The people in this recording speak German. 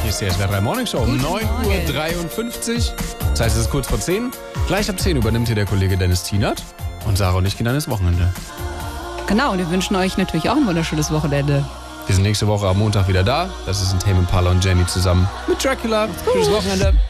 ist die SWR 3 Morning Show um 9:53 Uhr. Das heißt, es ist kurz vor 10. Gleich ab 10 übernimmt hier der Kollege Dennis Tienert. Und Sarah und ich gehen dann ins Wochenende. Genau, und wir wünschen euch natürlich auch ein wunderschönes Wochenende. Wir sind nächste Woche am Montag wieder da. Das ist ein Tame Impala und Jenny zusammen mit Dracula. Schönes Wochenende.